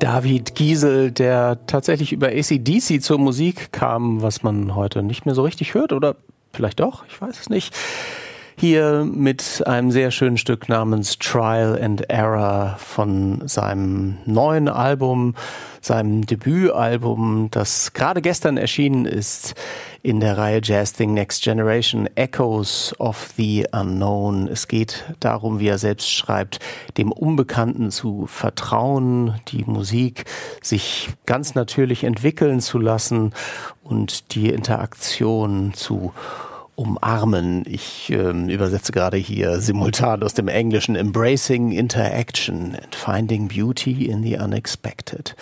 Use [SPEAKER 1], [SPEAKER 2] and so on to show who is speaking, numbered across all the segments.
[SPEAKER 1] David Giesel, der tatsächlich über AC/DC zur Musik kam, was man heute nicht mehr so richtig hört oder vielleicht doch, ich weiß es nicht. Hier mit einem sehr schönen Stück namens Trial and Error von seinem neuen Album, seinem Debütalbum, das gerade gestern erschienen ist in der Reihe Jazz Thing Next Generation, Echoes of the Unknown. Es geht darum, wie er selbst schreibt, dem Unbekannten zu vertrauen, die Musik sich ganz natürlich entwickeln zu lassen und die Interaktion zu umarmen. Ich übersetze gerade hier simultan aus dem Englischen: Embracing Interaction and Finding Beauty in the Unexpected.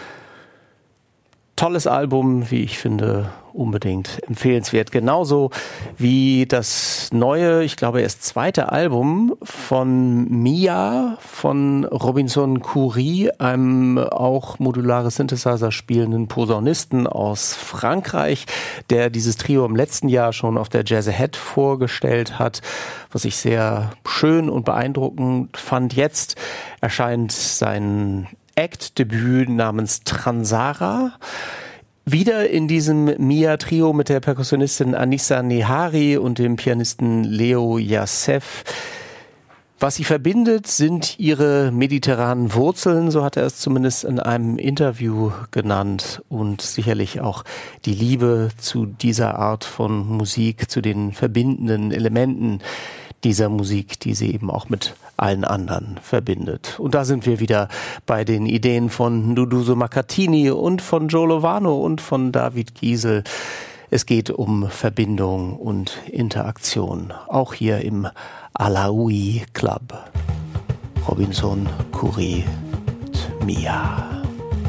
[SPEAKER 1] Tolles Album, wie ich finde, unbedingt empfehlenswert. Genauso wie das neue, ich glaube erst zweite Album von Mia, von Robinson Khoury, einem auch modulare Synthesizer spielenden Posaunisten aus Frankreich, der dieses Trio im letzten Jahr schon auf der Jazz Ahead vorgestellt hat, was ich sehr schön und beeindruckend fand. Jetzt erscheint sein Act-Debüt namens Transara. Wieder in diesem Mia-Trio mit der Perkussionistin Anissa Nehari und dem Pianisten Leo Yassef. Was sie verbindet, sind ihre mediterranen Wurzeln, so hat er es zumindest in einem Interview genannt, und sicherlich auch die Liebe zu dieser Art von Musik, zu den verbindenden Elementen dieser Musik, die sie eben auch mit allen anderen verbindet. Und da sind wir wieder bei den Ideen von Duduzo Macatini und von Joe Lovano und von David Giesel. Es geht um Verbindung und Interaktion, auch hier im Alaoui Club. Robinson Khoury mit Mia.